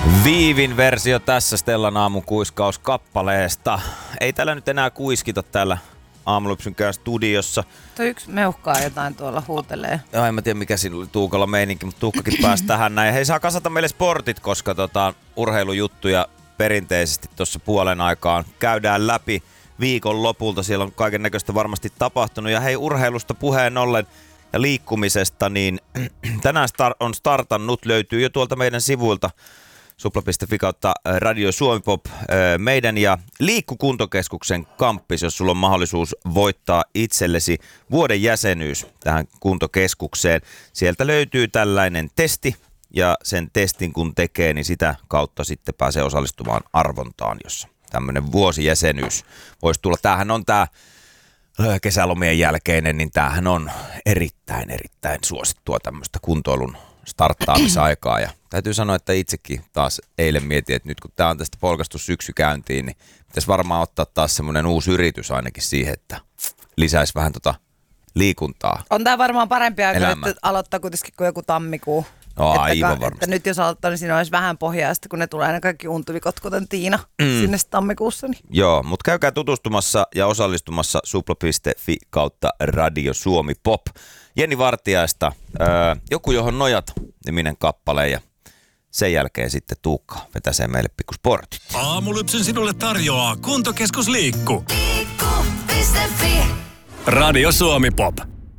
Viivin versio tässä Stellan aamukuiskauskappaleesta. Ei täällä nyt enää kuiskita täällä Aamulypsynkään studiossa. Tuo yksi meuhkaa jotain tuolla huutelee. Joo, en mä tiedä mikä siinä oli Tuukalla meininki, mutta Tuukkakin pääsi tähän näin. Hei, saa kasata meille sportit, koska urheilujuttuja perinteisesti tuossa puolen aikaan käydään läpi viikon lopulta. Siellä on kaiken näköistä varmasti tapahtunut. Ja hei, urheilusta puheen ollen ja liikkumisesta, niin tänään on startannut, löytyy jo tuolta meidän sivuilta supla.fi kautta Radio Suomi Pop meidän ja Liikkukuntokeskuksen kamppis, jos sulla on mahdollisuus voittaa itsellesi vuoden jäsenyys tähän kuntokeskukseen. Sieltä löytyy tällainen testi ja sen testin kun tekee, niin sitä kautta sitten pääsee osallistumaan arvontaan, jossa tämmöinen vuosijäsenyys voisi tulla. Tämähän on tämä kesälomien jälkeinen, niin tämähän on erittäin suosittua tämmöistä kuntoilun starttaamisaikaa. Ja täytyy sanoa, että itsekin taas eilen mietin, että nyt kun tämä on tästä polkastu syksy käyntiin, niin pitäisi varmaan ottaa taas semmoinen uusi yritys ainakin siihen, että lisäisi vähän liikuntaa. On tämä varmaan parempi aika nyt aloittaa kuitenkin kuin joku tammikuu. No, aivan varmasti. Että nyt jos aloittaa, niin siinä olisi vähän pohjaa, kun ne tulee aina kaikki untuvikot, kuten Tiina sinne tammikuussa. Niin. Joo, mutta käykää tutustumassa ja osallistumassa supla.fi kautta Radio Suomi Pop. Jenni Vartiaista, Joku johon nojat -niminen kappale ja sen jälkeen sitten Tuukka vetäsee meille pikkusportit. Aamulypsyn sinulle tarjoaa Kuntokeskus Liikku. Liikku.fi. Radio Suomi Pop.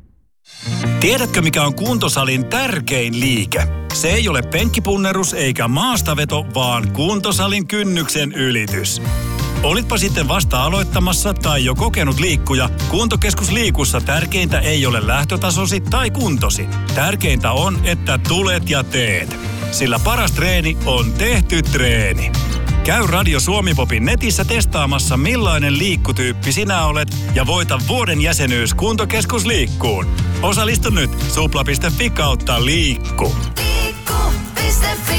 Tiedätkö mikä on kuntosalin tärkein liike? Se ei ole penkkipunnerus eikä maastaveto, vaan kuntosalin kynnyksen ylitys. Olitpa sitten vasta aloittamassa tai jo kokenut liikkuja, Kuntokeskus Liikussa tärkeintä ei ole lähtötasosi tai kuntosi. Tärkeintä on, että tulet ja teet. Sillä paras treeni on tehty treeni. Käy Radio Suomi Popin netissä testaamassa millainen liikkutyyppi sinä olet ja voita vuoden jäsenyys Kuntokeskus Liikkuun. Osallistu nyt supla.fi kautta liikku. Liikku.fi.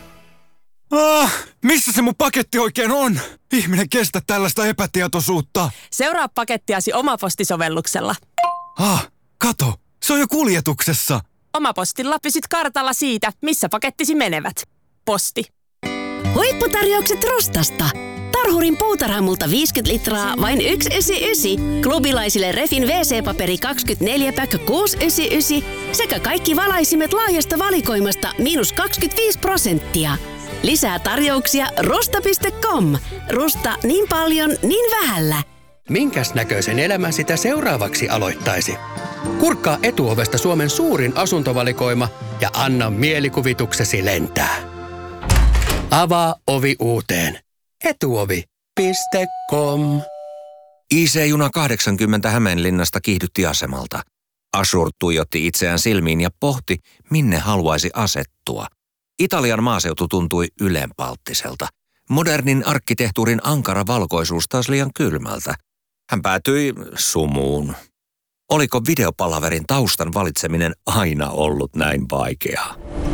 Missä se mun paketti oikein on? Ihminen kestä tällaista epätietoisuutta. Seuraa pakettiasi Omaposti-sovelluksella. Kato, se on jo kuljetuksessa. Omapostilla pysyt kartalla siitä, missä pakettisi menevät. Posti. Huipputarjoukset Rustasta. Tarhurin puutarhamulta 50 litraa, vain 1,99. Klubilaisille Refin WC-paperi 24-pack 6,99. Sekä kaikki valaisimet laajasta valikoimasta -25%. Lisää tarjouksia rusta.com. Rusta niin paljon, niin vähällä. Minkäs näköisen elämän sitä seuraavaksi aloittaisi? Kurkkaa Etuovesta Suomen suurin asuntovalikoima ja anna mielikuvituksesi lentää. Avaa ovi uuteen. Etuovi.com. IC-juna 80 Hämeenlinnasta kiihdytti asemalta. Ashur tuijotti itseään silmiin ja pohti, minne haluaisi asettua. Italian maaseutu tuntui ylenpalttiselta. Modernin arkkitehtuurin ankara valkoisuus taas liian kylmältä. Hän päätyi sumuun. Oliko videopalaverin taustan valitseminen aina ollut näin vaikeaa?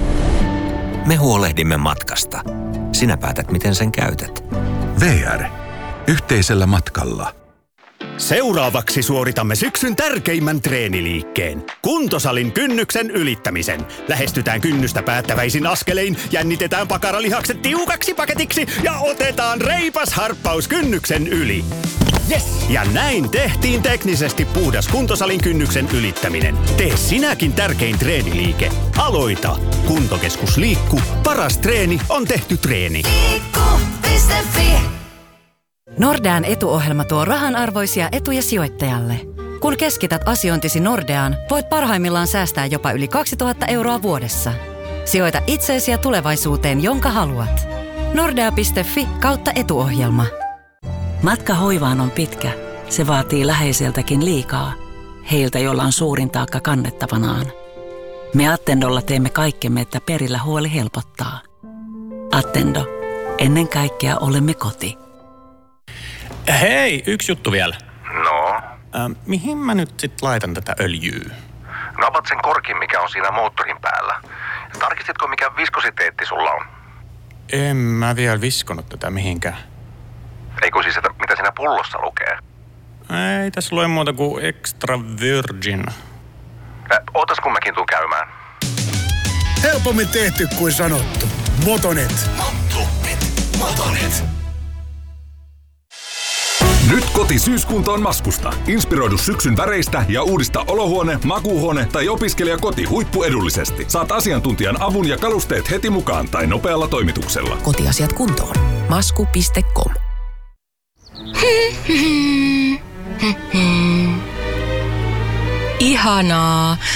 Me huolehdimme matkasta. Sinä päätät, miten sen käytät. VR. Yhteisellä matkalla. Seuraavaksi suoritamme syksyn tärkeimmän treeniliikkeen. Kuntosalin kynnyksen ylittämisen. Lähestytään kynnystä päättäväisin askelein, jännitetään pakaralihakset tiukaksi paketiksi ja otetaan reipas harppaus kynnyksen yli. Yes! Ja näin tehtiin teknisesti puhdas kuntosalin kynnyksen ylittäminen. Tee sinäkin tärkein treeniliike. Aloita! Kuntokeskus Liikku. Paras treeni on tehty treeni. Liikku.fi. Nordean etuohjelma tuo rahanarvoisia etuja sijoittajalle. Kun keskität asiointisi Nordeaan, voit parhaimmillaan säästää jopa yli 2000 € vuodessa. Sijoita itseesi ja tulevaisuuteen, jonka haluat. Nordea.fi kautta etuohjelma. Matka hoivaan on pitkä. Se vaatii läheiseltäkin liikaa. Heiltä, joilla on suurin taakka kannettavanaan. Me Attendolla teemme kaikkemme, että perillä huoli helpottaa. Attendo. Ennen kaikkea olemme koti. Hei, yksi juttu vielä. No? Mihin mä nyt sit laitan tätä öljyä? No avat sen korkin, mikä on siinä moottorin päällä. Tarkistitko, mikä viskositeetti sulla on? En mä vielä viskonut tätä mihinkään. Eikö siis, että mitä siinä pullossa lukee? Ei tässä lue muuta kuin extra virgin. Ootas kun mäkin tuun käymään. Helpommin tehty kuin sanottu. Motonet. Motonet. Nyt koti-syyskuntoon Maskusta. Inspiroidu syksyn väreistä ja uudista olohuone, makuuhuone tai opiskelijakoti huippuedullisesti. Saat asiantuntijan avun ja kalusteet heti mukaan tai nopealla toimituksella. Kotiasiat kuntoon. Masku.com. Ihanaa.